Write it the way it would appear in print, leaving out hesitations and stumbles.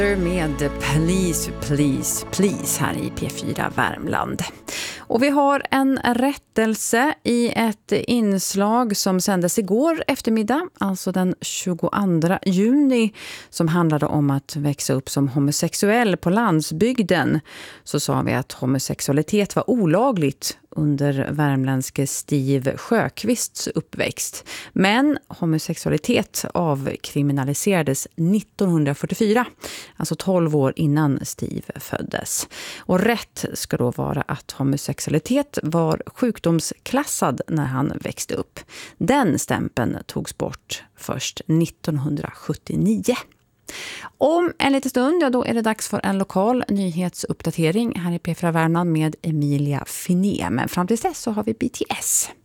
Med Please, Please, Please här i P4 Värmland. Och vi har en rättelse i ett inslag som sändes igår eftermiddag, alltså den 22 juni, som handlade om att växa upp som homosexuell på landsbygden. Så sa vi att homosexualitet var olagligt under värmländske Steve Sjöqvists uppväxt. Men homosexualitet avkriminaliserades 1944, alltså 12 år innan Steve föddes. Och rätt ska då vara att homosexualitet var sjukdomsklassad när han växte upp. Den stämpeln togs bort först 1979. Om en liten stund, då är det dags för en lokal nyhetsuppdatering här i P4 Värmland med Emilia Finé. Men fram till dess så har vi BTS.